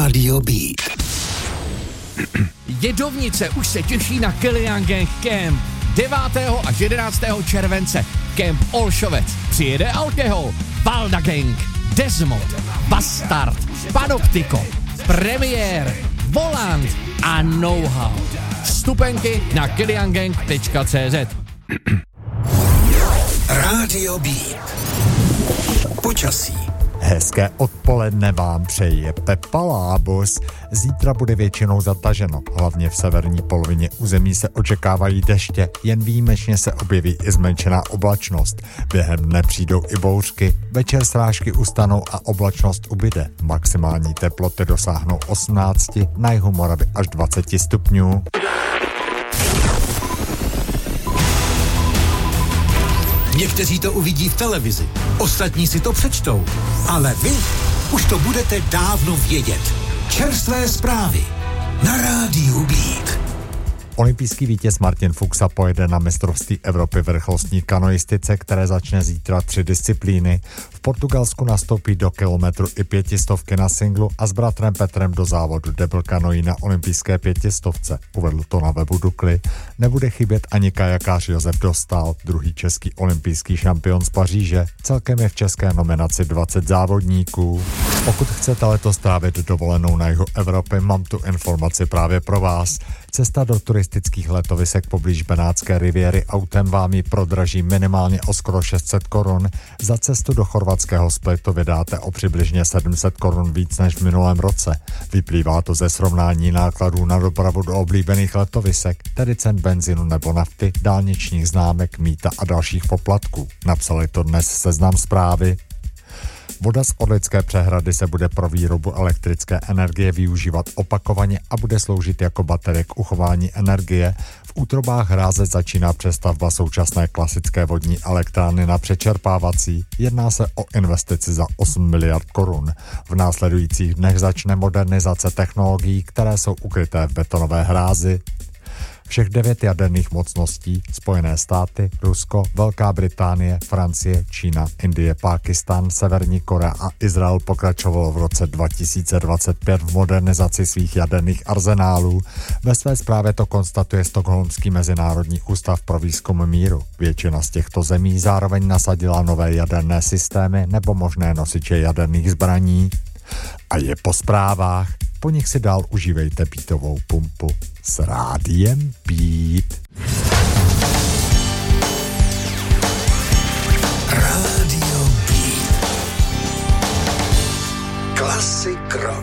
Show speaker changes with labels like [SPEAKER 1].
[SPEAKER 1] Radio Beat.
[SPEAKER 2] Jedovnice už se těší na Kellyanne Gang Camp 9. až 11. července. Camp Olšovec. Přijede Alkohol, Valda Gang, Desmod, Bastard, Panoptiko, Premiér, Volant a Know-how. Vstupenky na kellyannegang.cz.
[SPEAKER 1] Radio Beat. Počasí.
[SPEAKER 3] Hezké odpoledne vám přeje Pepa Lábus. Zítra bude většinou zataženo, hlavně v severní polovině území se očekávají deště, jen výjimečně se objeví i zmenšená oblačnost. Během dne přijdou i bouřky, večer srážky ustanou a oblačnost ubyde. Maximální teploty dosáhnou 18, na jihu Moravy až 20 stupňů.
[SPEAKER 1] Někteří to uvidí v televizi, ostatní si to přečtou, ale vy už to budete dávno vědět. Čerstvé zprávy na Rádiu Beat.
[SPEAKER 3] Olympijský vítěz Martin Fuxa pojede na mistrovství Evropy v rychlostní kanoistice, které začne zítra 3 disciplíny. V Portugalsku nastoupí do kilometru i 500 na singlu a s bratrem Petrem do závodu double kanoí na olympijské 500. Uvedl to na webu Dukly. Nebude chybět ani kajakář Josef Dostál, druhý český olympijský šampion z Paříže. Celkem je v české nominaci 20 závodníků. Pokud chcete letos trávit dovolenou na jihu Evropy, mám tu informaci právě pro vás. Cesta do turistických letovisek poblíž Benátské riviéry autem vám ji prodraží minimálně o skoro 600 korun. Za cestu do chorvatského Splitu vydáte o přibližně 700 korun víc než v minulém roce. Vyplývá to ze srovnání nákladů na dopravu do oblíbených letovisek, tedy cen benzínu nebo nafty, dálničních známek, mýta a dalších poplatků. Napsali to dnes Seznam Zprávy. Voda z Orlické přehrady se bude pro výrobu elektrické energie využívat opakovaně a bude sloužit jako baterie k uchování energie. V útrobách hráze začíná přestavba současné klasické vodní elektrárny na přečerpávací. Jedná se o investici za 8 miliard korun. V následujících dnech začne modernizace technologií, které jsou ukryté v betonové hrázi. Všech 9 jaderných mocností, Spojené státy, Rusko, Velká Británie, Francie, Čína, Indie, Pákistán, Severní Korea a Izrael pokračovalo v roce 2025 v modernizaci svých jaderných arzenálů. Ve své zprávě to konstatuje Stockholmský mezinárodní ústav pro výzkum míru. Většina z těchto zemí zároveň nasadila nové jaderné systémy nebo možné nosiče jaderných zbraní. A je po zprávách. Po nich si dál užívejte beatovou pumpu s Rádiem Beat.
[SPEAKER 1] Radio Beat. Klasik rock.